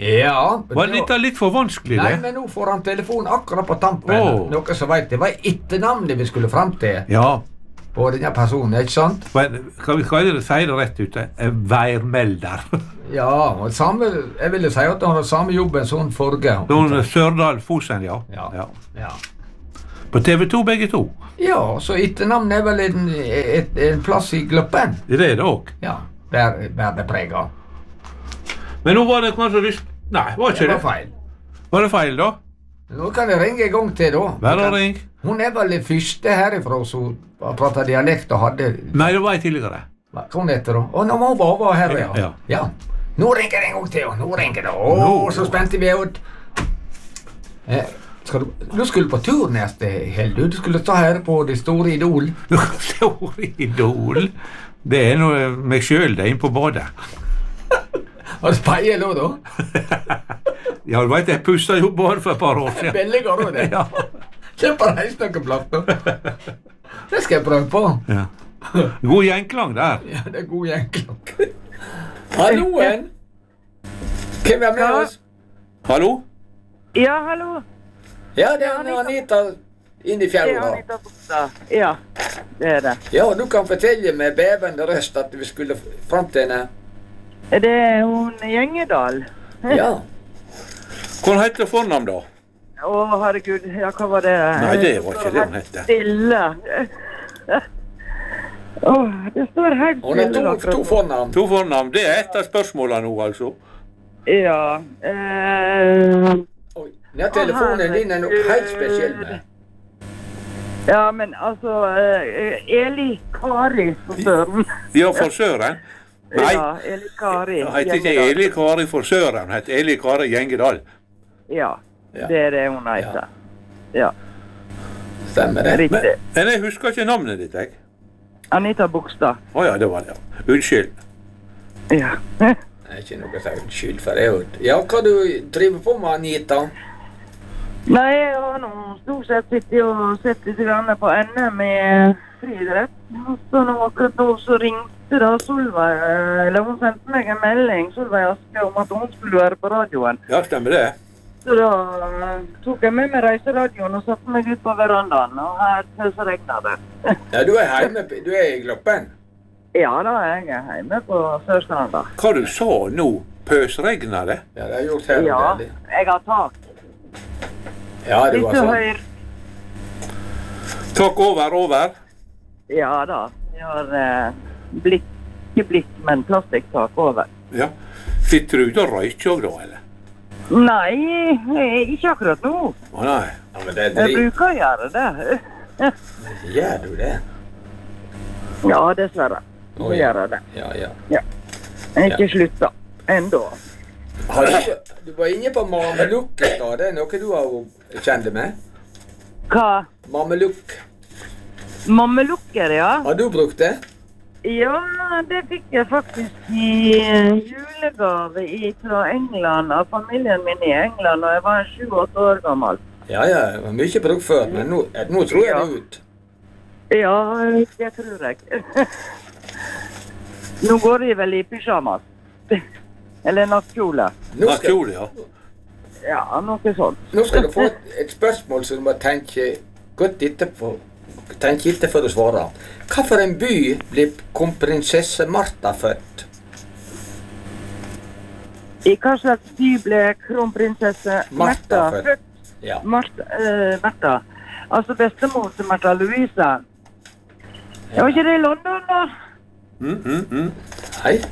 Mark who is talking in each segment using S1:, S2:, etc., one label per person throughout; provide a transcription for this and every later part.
S1: Ja.
S2: Var dette litt for vanskelig,
S1: Nei,
S2: det?
S1: men nå får han telefon akkurat på tampen. Noe som vet det var etternavnet vi skulle frem til
S2: Ja.
S1: på denne personen, ikke sant?
S2: Men kan vi si det rett ut? Værmelder.
S1: Ja, og jeg ville si at han har samme jobben som forrige.
S2: Sørdal Fosen, ja.
S1: Ja.
S2: På TV 2 begge to.
S1: Ja, så etternavnet er vel en plass i Gloppen.
S2: Det er det òg.
S1: Ja, der det preget.
S2: Men nå var det kanskje lyst... Nei, var ikke
S1: Det
S2: det?
S1: var feil.
S2: Var det feil, da?
S1: Nå kan jeg ringe en gang til, da.
S2: Bare ring.
S1: Hun er vel den første herifra som pratet dialekt og hadde...
S2: Nei, det var jeg tidligere.
S1: Hva hun heter da? Å, nå må hun være her, ja. Nå ringer jeg en gang til, nå ringer det. Så spente vi ut. Du skulle på tur neste helg, du skulle ta her på Det store Idol.
S2: Store Idol? Det er noe meg selv, det er inn på badet.
S1: Har du speilet nå, da?
S2: Ja, du vet, jeg pusset jo bare for et par år siden.
S1: Billigere også, det.
S2: Ja.
S1: Kjemper reis noen plass, da. Det skal jeg prøve på.
S2: Ja. God gjenklang der.
S1: Ja, det er god gjenklang. Halloen! Hvem er med oss?
S2: Hallo?
S3: Ja, hallo.
S1: Ja, det er Anita inn i fjæra.
S3: Ja, Anita Bogstad. Ja, det er det.
S1: Ja, du kan fortelle med bevende røst at vi skulle frem til henne.
S3: Det er hun Gjengedal.
S1: Ja.
S2: Hva heter fornavn da?
S3: Å, herregud, ja, hva var det?
S2: Nei, det var ikke det hun hette.
S3: Stille. Det står helt
S1: Hun har to fornavn.
S2: To fornavn, det er et av spørsmålene nå, altså.
S3: Ja.
S1: Ja, telefonen din er nok helt spesiell med.
S3: Ja, men altså, Eli Kari for Søren.
S2: Ja, for Søren? Nei,
S3: Ja, Eli Kari.
S2: hun heter ikke Eli Kari for Søren, hun heter Eli Kari Gjengedal.
S3: Ja, det er det hun heter. Ja.
S1: Stemmer det.
S3: Riktig.
S2: Men jeg husker ikke navnet ditt, jeg.
S3: Anita Bogstad.
S2: Åja, det var det. Unnskyld.
S3: Ja.
S1: Det er ikke noe å si unnskyld for det. Ja, hva du driver på med, Anita?
S3: Nei, jeg har nå stort sett sett litt grann på NM i friidrett. Og så akkurat nå så ringte da Solveig, eller hun sendte meg en melding, Solveig Aske, om at hun skulle være på radioen.
S2: Ja, stemmer det.
S3: Så da tok jeg med meg reiseradioen og satte meg ut på verandaen, og her så regnet det.
S1: Ja, du er hjemme, du er i Gloppen.
S3: Ja da, jeg er hjemme på Sørstranda.
S2: Hva du sa nå? Pøsregner det?
S1: Ja, det har gjort her.
S3: Ja, jeg har tak.
S1: Ja, det var
S3: Litt
S1: sånn.
S3: høyr.
S2: Takk over.
S3: Ja da, jeg har ikke blikk, men plastikktak over.
S2: Ja. Sitter du ute og røyker også da, eller?
S3: Nei, ikke akkurat nå.
S2: Å nei.
S1: Ja, men det er
S3: Jeg bruker å gjøre det.
S1: Gjør du det?
S3: Ja, dessverre. Så gjør jeg det.
S1: Ja.
S3: Jeg er ikke sluttet. Enda.
S1: Du var inne på mamelukk da. Det er noe du har kjent med?
S3: Hva?
S1: Mamelukk.
S3: Mammelukker, ja.
S1: Har du brukt det?
S3: Ja, det fikk jeg faktisk i julegave fra England, av familien min i England, og jeg var 7-8 år gammel.
S1: Ja, det var mye brukt før, men nå tror jeg det ut.
S3: Ja, det tror jeg. Nå går de vel i pyjamas. Eller nattkjole.
S2: Nattkjole, ja.
S3: Ja, noe sånt.
S1: Nå skal du få et spørsmål som du må tenke godt etterpå. Tenk ikke før du svarer. Hva for en by ble kronprinsesse Martha født?
S3: I hva slags by ble kronprinsesse
S1: Martha født? Ja.
S3: Martha. Altså bestemor til Martha Louise. Ja. Var ikke det i London da?
S1: Hei.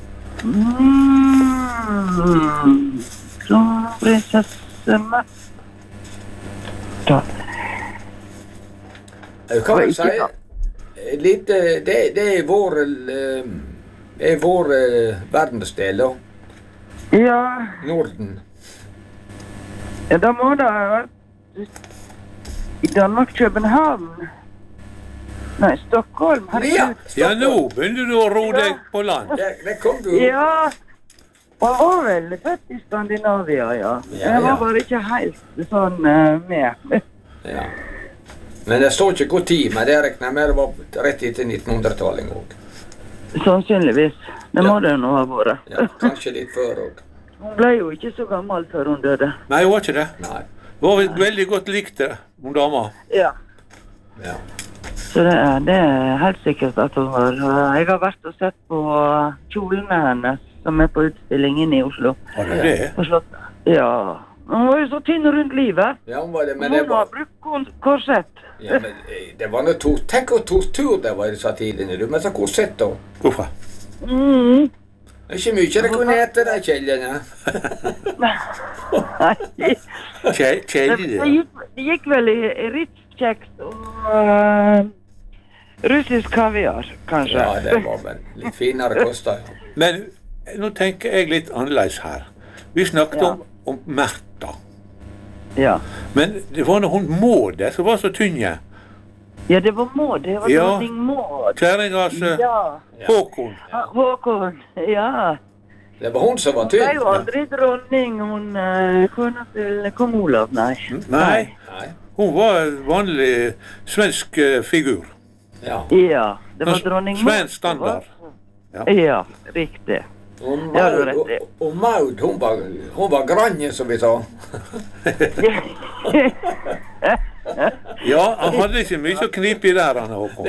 S3: Kronprinsesse Martha.
S1: Kan man si lite, det er vår verdensdel da.
S3: Ja.
S1: Norden.
S3: Ja, da må det ha vært i Danmark, København. Nei, Stockholm.
S2: Ja, nå begynner du å ro deg på land.
S1: Det kom du.
S3: Ja, han var vel født i Skandinavia, ja. Jeg var bare ikke helt sånn med.
S1: Ja. Men det står ikke god tid, men det regner jeg med det var rett etter 1900-tallet også.
S3: Sannsynligvis. Det må det nå ha vært.
S1: Ja, kanskje litt før også.
S3: Hun ble jo ikke så gammel før hun døde.
S2: Nei, hun var ikke det.
S1: Nei.
S2: Hun var veldig godt likte, hun dama.
S3: Ja.
S1: Ja.
S3: Så det helt sikkert at hun var. Jeg har vært og sett på kjolene hennes, som på utstilling inne I Oslo.
S2: Var det det?
S3: På slottet. Ja. Hun var jo så tynn rundt livet.
S1: Ja, hun var det, men
S3: hun
S1: det var...
S3: har brukt korsett.
S1: Ja, men det var noe tenk å tortur det var I disse tidene, du, men så korsett da.
S2: Hvorfor?
S1: Det ikke mye det kunne hete de kjeljene.
S3: Nei.
S2: Kjedelig.
S3: Det gikk vel I Ritz-kjeks og russisk kaviar, kanskje.
S1: Ja, det var vel litt finere koster, ja.
S2: Men nå tenker jeg litt annerledes her. Vi snakket om Märtha.
S3: Ja.
S2: Men det var når hun Maud som var så tynne.
S3: Ja, det var Maud. Det var dronning Maud.
S2: Kjerringas Håkon.
S3: Håkon, ja.
S1: Det var hun som var tynn.
S3: Hun ble jo aldri dronning, hun kona til kong Olav, nei.
S2: Nei. Hun var en vanlig svensk figur.
S1: Ja.
S3: Ja, det var dronning Maud.
S2: Svensk standard.
S3: Ja, riktig.
S1: Og Maud, hun var granje, som vi sa.
S2: Ja, han hadde ikke mye å knipe I der, han Håkon.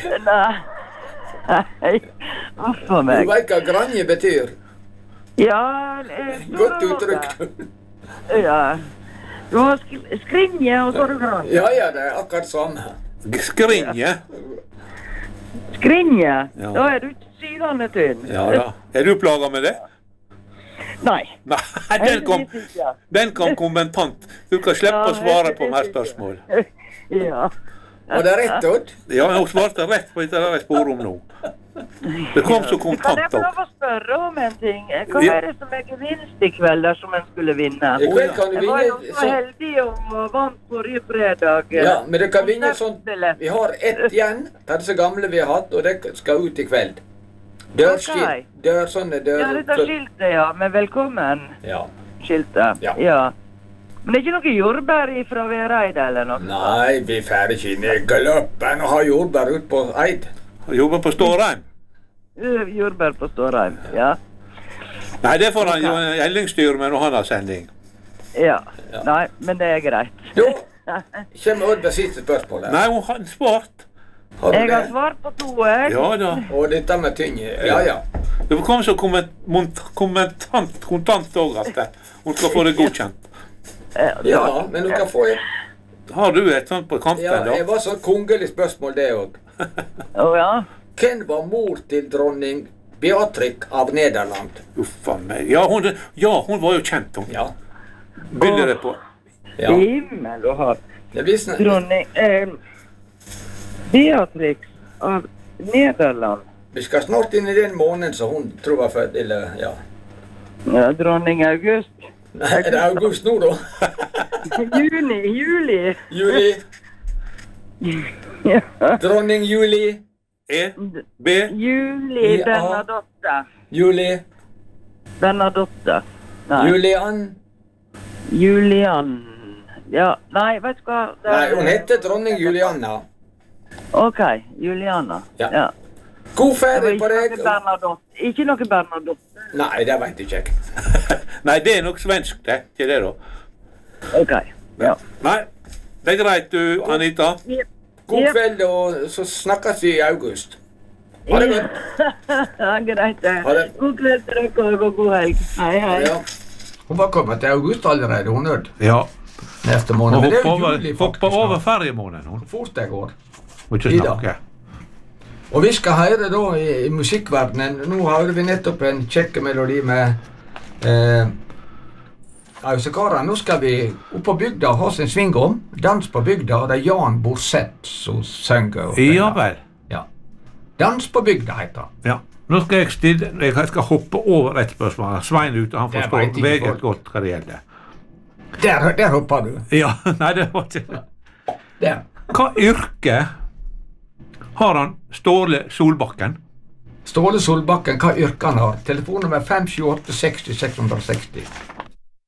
S3: Nei, for meg.
S1: Du vet hva granje betyr?
S3: Ja,
S1: godt uttrykk.
S3: Ja. Du har skrinje, og så har du granje.
S1: Ja, det akkurat samme.
S2: Skrinje?
S3: Skrinje? Da du ikke sydende tynn.
S2: Ja da. Du plaget med det?
S3: Nei.
S2: Nei, den kom kommentant. Du kan slippe å svare på mer spørsmål.
S3: Ja.
S1: Var det rett, Odd?
S2: Ja, hun svarte rett på det jeg spør om nå. Det kom så kontant
S3: opp. Kan jeg få lov å spørre om en ting? Hva det som gevinst I kveld dersom en skulle vinne?
S1: I kveld kan du vinne...
S3: Jeg var jo så heldig og vant forrige fredag.
S1: Ja, men du kan vinne sånn... Vi har ett igjen, det så gamle vi har hatt, og det skal ut I kveld. Dørskilt. Sånne dør...
S3: Ja, dette skiltet, ja. Men velkommen.
S1: Ja.
S3: Skiltet. Ja. Men det ikke noe jordbær fra Vereid eller noe?
S1: Nei, vi får ikke inn I Gløppen og har jordbær ut på Eid.
S2: Jobber på Stårheim?
S3: Jordbær på Stårheim, ja.
S2: Nei, det får han jo en ellingsstyr med når han har sending.
S3: Ja. Nei, men det greit.
S1: Jo, kommer Odd med siste spørsmål her.
S2: Nei, hun har svart.
S3: Jeg har svart på 2, jeg.
S2: Ja da.
S1: Og dette med tynge, ja.
S2: Det kom så kontant også at hun skal få det godkjent.
S1: Ja, men du kan få en...
S2: Har du et sånt på kanten da?
S1: Ja, det var sånn kongelig spørsmål det også.
S3: Ja.
S1: Hvem var mor til dronning Beatrix av Nederland?
S2: Uffa meg. Ja, hun var jo kjent, hun.
S1: Ja.
S2: Bilder det på.
S1: Ja.
S3: Himmel og hav.
S1: Det blir sånn...
S3: Dronning... Beatrix av Nederland.
S1: Vi skal snart inn I den måneden så hun tror var født, eller, ja.
S3: Ja, dronning August.
S1: Nei, det august nå da.
S3: Juli.
S1: Ja. Dronning Juli.
S2: B.
S3: Juli Bernadotte.
S1: Juli.
S3: Bernadotte. Nei.
S1: Julian.
S3: Ja, nei, vet du hva?
S1: Nei, hun heter dronning Juliana.
S3: Ok, Juliana. Ja.
S1: God ferie på deg.
S3: Ikke noe Bernadotte.
S1: Nei, det vet jeg ikke.
S2: Nei, det nok svensk det, ikke det da?
S3: Ok, ja.
S2: Nei, det greit du, Anita.
S1: God kveld, og så snakkes vi I august. Ha det godt.
S3: Ja, greit det.
S1: Ha det.
S3: God kveld til dere, og god helg. Hei.
S1: Ja. Hun var kommet til august allerede, hun Odd.
S2: Ja.
S1: Neste måned. Men det juli faktisk.
S2: Hoppa over feriemåneden, hun.
S1: Fort det går.
S2: Må ikke snakke.
S1: Og vi skal høre da I musikkverdenen. Nå hører vi nettopp en kjekke melodi med Ausekara. Nå skal vi opp på bygda og ha sin sving om. Dans på bygda, og det Jan Borsett som synger.
S2: Ja vel.
S1: Ja. Dans på bygda heter han.
S2: Ja. Nå skal jeg skal hoppe over et spørsmål. Svein ute, han forstår meget godt hva det gjelder.
S1: Der hopper du.
S2: Ja, nei det var ikke.
S1: Der.
S2: Hva yrke har han Ståle Solbakken?
S1: Ståle Solbakken, hva yrke han har? Telefonnummer 578 60 660.